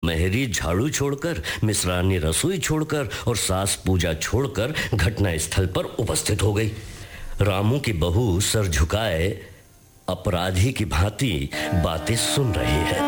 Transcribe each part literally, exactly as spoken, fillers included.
मेहरी झाड़ू छोड़कर, मिश्रानी रसोई छोड़कर और सास पूजा छोड़कर घटना स्थल पर उपस्थित हो गई। रामू की बहू सर झुकाए अपराधी की भांति बातें सुन रही है।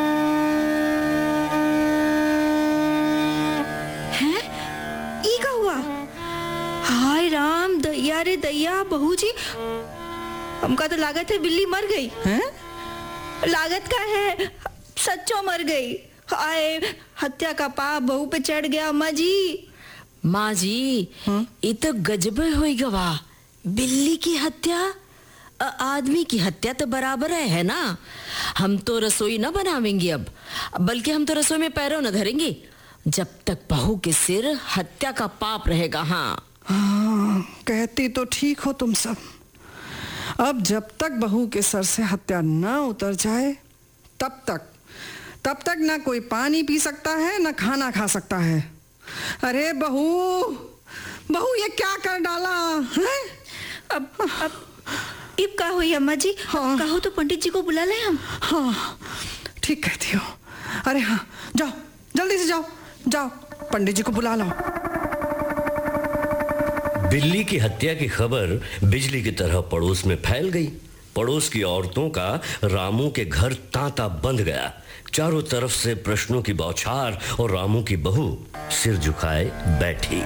हैं? ई का हुआ? हाय राम, दैया रे दैया, बहू जी, हमका तो लागत है बिल्ली मर गई। हैं? लागत का है सच्चो मर गई। हाय, हत्या का पाप बहू पे चढ़ गया। अम्मा जी, माँ जी, ये तो गजब हुई गवा। बिल्ली की हत्या, आदमी की हत्या तो बराबर है, है ना। हम तो रसोई न बनावेंगे अब, बल्कि हम तो रसोई में पैरों न धरेंगे जब तक बहू के सिर हत्या का पाप रहेगा। हाँ हाँ, कहती तो ठीक हो तुम सब। अब जब तक बहू के सर से हत्या न उतर जाए तब तक तब तक ना कोई पानी पी सकता है, ना खाना खा सकता है। अरे बहू, बहू ये क्या कर डाला है? अब अब इब का हुई अम्मा जी? हाँ। कहो तो पंडित जी को बुला ले हम। हाँ, ठीक कहती हो। अरे हाँ, जाओ जल्दी से जाओ जाओ पंडित जी को बुला लो। बिल्ली की हत्या की खबर बिजली की तरह पड़ोस में फैल गई। पड़ोस की औरतों का रामू के घर तांता बंध गया। चारों तरफ से प्रश्नों की बौछार और रामू की बहू सिर झुकाए बैठी।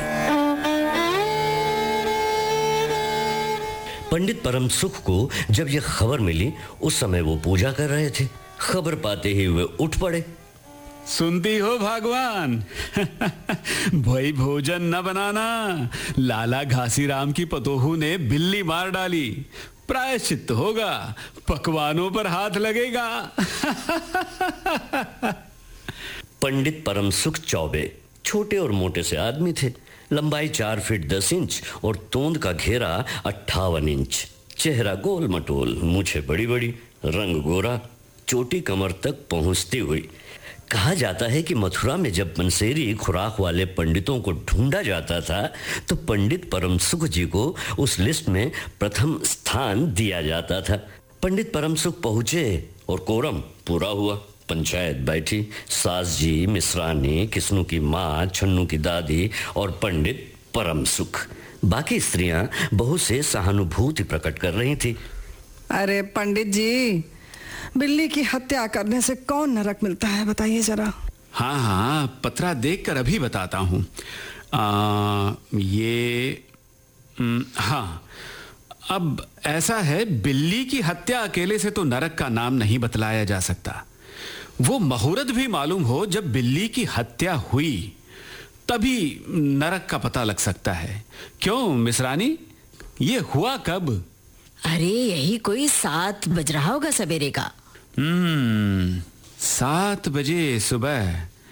पंडित परम सुख को जब यह खबर मिली, उस समय वो पूजा कर रहे थे। खबर पाते ही वे उठ पड़े। सुनती हो भगवान, भाई भोजन न बनाना, लाला घासीराम की पतोहू ने बिल्ली मार डाली, प्रायश्चित होगा, पकवानों पर हाथ लगेगा। पंडित परम सुख चौबे छोटे और मोटे से आदमी थे। लंबाई चार फीट दस इंच और तोंद का घेरा अट्ठावन इंच। चेहरा गोल मटोल, मूछें बड़ी बड़ी, रंग गोरा, चोटी कमर तक पहुंचती हुई। कहा जाता है कि मथुरा में जब पंसेरी खुराक वाले पंडितों को ढूंढा जाता था तो पंडित परम सुख जी को उस लिस्ट में प्रथम स्थान दिया जाता था। पंडित परम सुख पहुंचे और कोरम पूरा हुआ। पंचायत बैठी। सास जी, मिश्रानी, किस्नू की माँ, छन्नू की दादी और पंडित परम सुख। बाकी स्त्रियां बहू से सहानुभूति प्रकट कर रही थी। अरे पंडित जी, बिल्ली की हत्या करने से कौन नरक मिलता है, बताइए जरा। हाँ हाँ, पत्रा देखकर अभी बताता हूँ। ये न, हाँ, अब ऐसा है, बिल्ली की हत्या अकेले से तो नरक का नाम नहीं बतलाया जा सकता। वो मुहूर्त भी मालूम हो जब बिल्ली की हत्या हुई, तभी नरक का पता लग सकता है। क्यों मिश्रानी, ये हुआ कब? अरे यही कोई सात बज रहा होगा सवेरे का। हम्म सात बजे सुबह।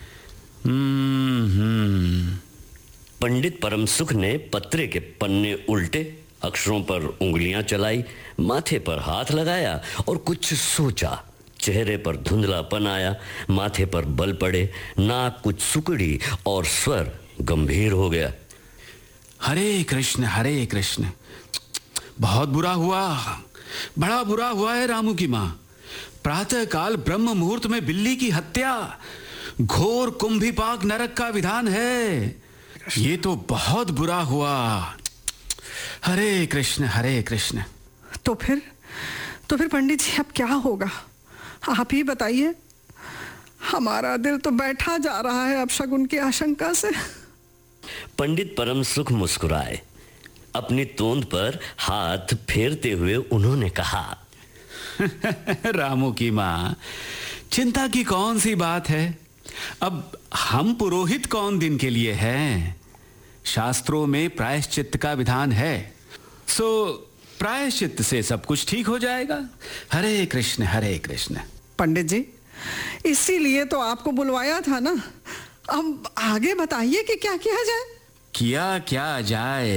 हम्म पंडित परम सुख ने पत्रे के पन्ने उल्टे, अक्षरों पर उंगलियां चलाई, माथे पर हाथ लगाया और कुछ सोचा। चेहरे पर धुंधलापन आया, माथे पर बल पड़े, नाक कुछ सुकड़ी और स्वर गंभीर हो गया। हरे कृष्ण हरे कृष्ण। बहुत बुरा हुआ, बड़ा बुरा हुआ है रामू की माँ। प्रातः काल ब्रह्म मुहूर्त में बिल्ली की हत्या, घोर कुंभीपाक नरक का विधान है। ये तो बहुत बुरा हुआ। हरे कृष्ण हरे कृष्ण। तो फिर तो फिर पंडित जी अब क्या होगा, आप ही बताइए। हमारा दिल तो बैठा जा रहा है अब शगुन की आशंका से। पंडित परम सुख मुस्कुराए। अपनी तोंद पर हाथ फेरते हुए उन्होंने कहा, रामू की माँ, चिंता की कौन सी बात है। अब हम पुरोहित कौन दिन के लिए हैं। शास्त्रों में प्रायश्चित का विधान है, सो प्रायश्चित से सब कुछ ठीक हो जाएगा। हरे कृष्ण हरे कृष्ण। पंडित जी, इसीलिए तो आपको बुलवाया था ना। अब आगे बताइए कि क्या किया जाए। किया क्या जाए।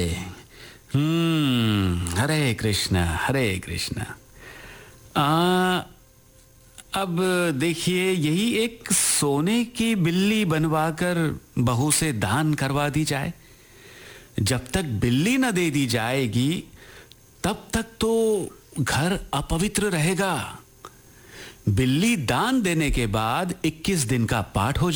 हम्म हरे कृष्ण हरे कृष्ण। आ अब देखिए, यही एक सोने की बिल्ली बनवाकर बहू से दान करवा दी जाए। जब तक बिल्ली न दे दी जाएगी तब तक तो घर अपवित्र रहेगा। बिल्ली दान देने के बाद इक्कीस दिन का पाठ हो